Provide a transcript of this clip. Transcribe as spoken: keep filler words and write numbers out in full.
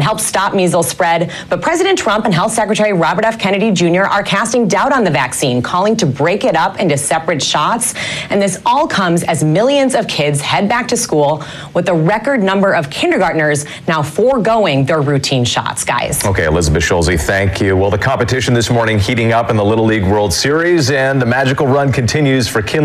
help stop measles spread. But President Trump and Health Secretary Robert F. Kennedy Junior are casting doubt on the vaccine, calling to break it up into separate shots. And this all comes as millions of kids head back to school, with a record number of kindergartners now foregoing their routine shots, guys. Okay, Elizabeth Schulze, thank you. Well, the competition this morning heating up in the Little League World Series, and the magical run continues for Kinley.